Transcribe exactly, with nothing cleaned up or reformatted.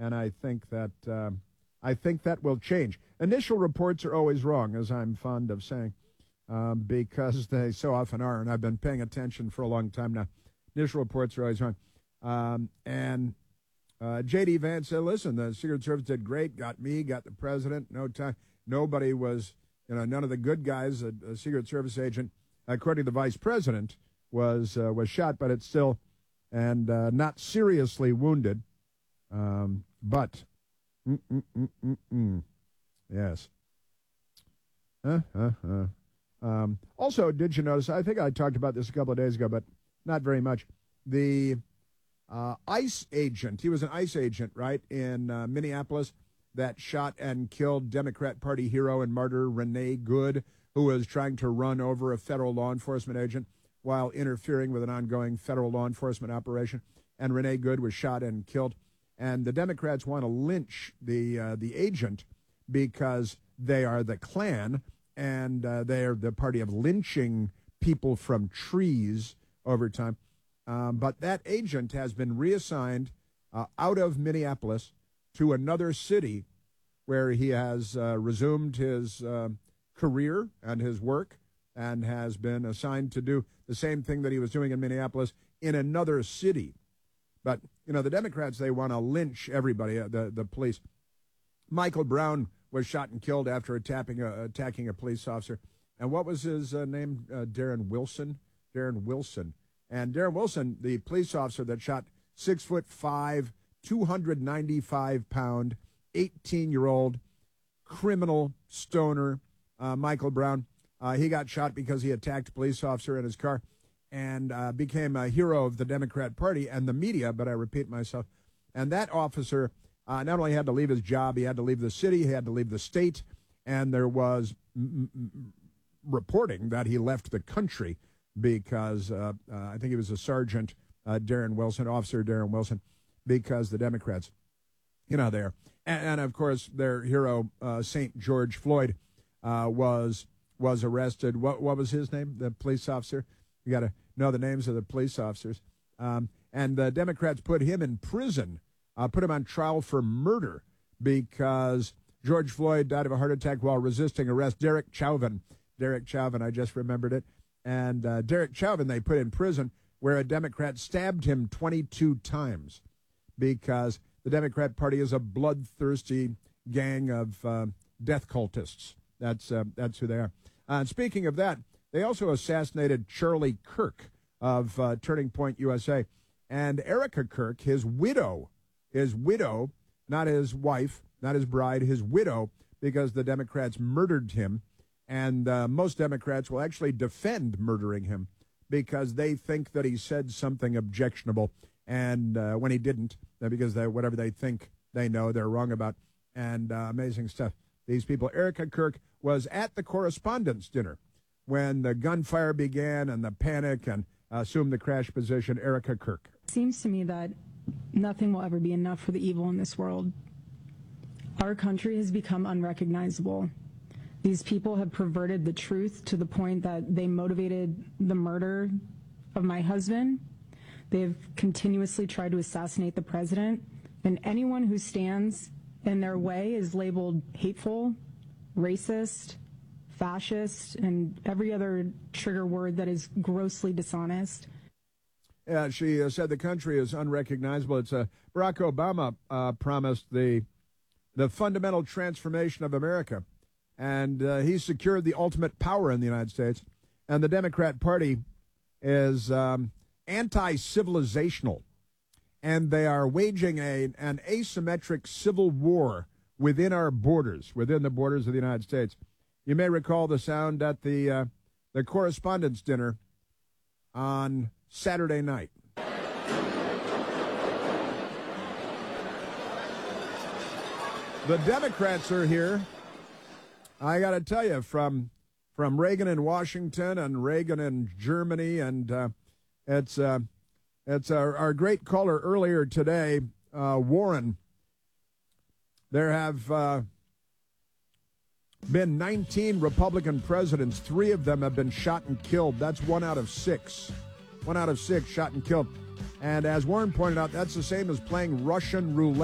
and I think that uh, I think that will change. Initial reports are always wrong, as I'm fond of saying, um, because they so often are, and I've been paying attention for a long time now. Initial reports are always wrong. Um, and uh, J D. Vance said, listen, the Secret Service did great, got me, got the president, no time. Nobody was, you know, none of the good guys, a, a Secret Service agent, according to the vice president, was uh, was shot, but it's still, and uh, not seriously wounded. Um, but, mm, mm, mm, mm, mm. yes. Uh, uh, uh. Um, also, did you notice, I think I talked about this a couple of days ago, but not very much, the uh, ICE agent, he was an ICE agent, right, in uh, Minneapolis, that shot and killed Democrat Party hero and martyr Renee Good, who was trying to run over a federal law enforcement agent while interfering with an ongoing federal law enforcement operation. And Renee Good was shot and killed. And the Democrats want to lynch the uh, the agent because they are the Klan, and uh, they are the party of lynching people from trees over time. Um, but that agent has been reassigned uh, out of Minneapolis to another city where he has uh, resumed his uh, career and his work and has been assigned to do the same thing that he was doing in Minneapolis in another city. But, you know, the Democrats, they want to lynch everybody, uh, the, the police. Michael Brown was shot and killed after attacking a, attacking a police officer. And what was his uh, name? Uh, Darren Wilson? Darren Wilson. And Darren Wilson, the police officer that shot six foot five, two hundred ninety-five pound, eighteen-year-old criminal stoner, uh, Michael Brown. Uh, he got shot because he attacked a police officer in his car and uh, became a hero of the Democrat Party and the media, but I repeat myself. And that officer uh, not only had to leave his job, he had to leave the city, he had to leave the state, and there was m- m- reporting that he left the country because uh, uh, I think he was a sergeant, uh, Darren Wilson, Officer Darren Wilson, because the Democrats, you know, there. And, and of course, their hero, uh, Saint George Floyd, uh, was was arrested. What what was his name? The police officer? You got to know the names of the police officers. Um, and the Democrats put him in prison, uh, put him on trial for murder because George Floyd died of a heart attack while resisting arrest. Derek Chauvin, Derek Chauvin, I just remembered it. And uh, Derek Chauvin, they put in prison where a Democrat stabbed him twenty-two times because the Democrat Party is a bloodthirsty gang of uh, death cultists. That's uh, that's who they are. Uh, and speaking of that, they also assassinated Charlie Kirk of uh, Turning Point U S A. And Erica Kirk, his widow, his widow, not his wife, not his bride, his widow, because the Democrats murdered him. And uh, most Democrats will actually defend murdering him because they think that he said something objectionable. And uh, when he didn't, because they, whatever they think they know, they're wrong about. And uh, amazing stuff. These people, Erica Kirk was at the correspondence dinner when the gunfire began and the panic and uh, assumed the crash position. Erica Kirk. Seems to me that nothing will ever be enough for the evil in this world. Our country has become unrecognizable. These people have perverted the truth to the point that they motivated the murder of my husband. They've continuously tried to assassinate the president, and anyone who stands in their way is labeled hateful, racist, fascist, and every other trigger word that is grossly dishonest. Yeah, she uh, said the country is unrecognizable. It's uh, Barack Obama uh, promised the the fundamental transformation of America, and uh, he secured the ultimate power in the United States. And the Democrat Party is um, anti-civilizational, and they are waging a an asymmetric civil war within our borders, within the borders of the United States. You may recall the sound at the uh, the correspondence dinner on Saturday night. The Democrats are here. I got to tell you, from from Reagan in Washington and Reagan in Germany, and uh, it's uh, it's our, our great caller earlier today, uh, Warren. There have uh, been nineteen Republican presidents. Three of them have been shot and killed. That's one out of six. One out of six shot and killed. And as Warren pointed out, that's the same as playing Russian roulette.